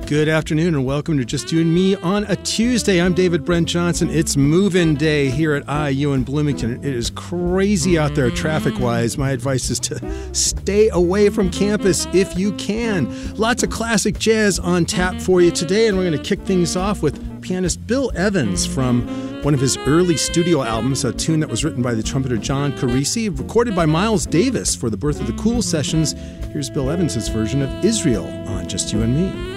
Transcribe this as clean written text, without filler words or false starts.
Good afternoon and welcome to Just You and Me on a Tuesday. I'm David Brent Johnson. It's move-in day here at IU in Bloomington. It is crazy out there traffic-wise. My advice is to stay away from campus if you can. Lots of classic jazz on tap for you today, and we're going to kick things off with pianist Bill Evans from one of his early studio albums, a tune that was written by the trumpeter John Carisi, recorded by Miles Davis for the Birth of the Cool sessions. Here's Bill Evans' version of Israel on Just You and Me.